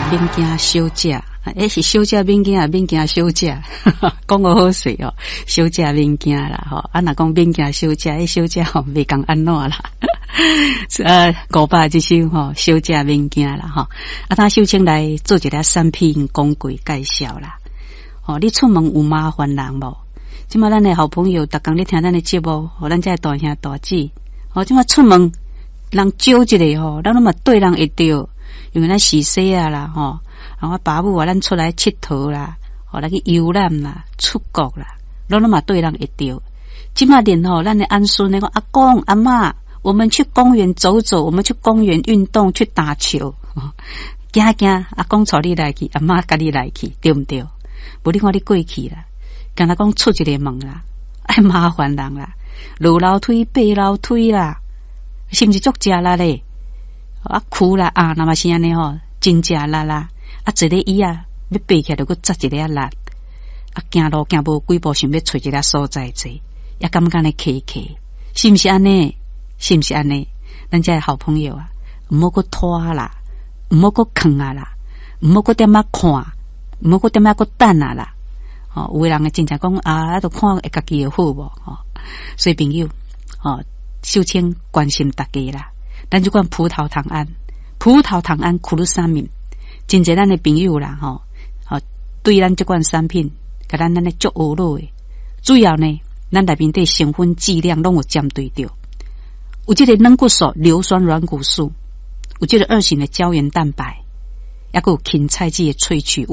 免惊小食，是小食免惊啊，免惊小食，讲个好势哦，小食免惊啦吼，若讲免惊小食，小食吼袂讲安怎啦。500这首吼，小食免惊啦吼，他首先来做一个产品讲解介绍啦。你出门有麻烦人无？即马咱的好朋友，逐工咧听咱的节目，咱这大兄大姊，即马出门人少一个吼，咱嘛对人会着，因为咱洗洗啊啦吼，然后爸母啊，咱出来佚佗啦，来去游览啦，出国啦，咱嘛对人会着。即马连吼，咱的安孙咧讲阿公阿嬷，我们去公园走走，我们去公园运动，去打球，惊阿公带你来去，阿嬷甲你来去，对不对？无你看你过去啦，敢若讲出一个门啦，爱麻烦人啦，落楼梯爬楼梯啦，是毋是足食力咧？哭啦那么是安尼吼，真食力啦，一个椅啊，要爬起来就搁扎一个力，行路行无几步，想要找一个所在坐，也感觉咧客，是毋是安尼？是毋是安尼？咱这好朋友啊，毋好搁拖啦，毋好搁囥啊啦，毋好搁点仔看，毋好搁点仔搁等啊啦。有的人啊，真正讲都看家己的好无所以朋友首先关心大家啦。咱就讲葡萄糖胺苦鲁沙敏，真侪咱的朋友啦对咱这款产品，甲咱的足学络的，主要呢，咱内面的成分剂量拢有针对着。有这个软骨素、硫酸软骨素，有这个2型的胶原蛋白，也有芹菜剂的萃取物。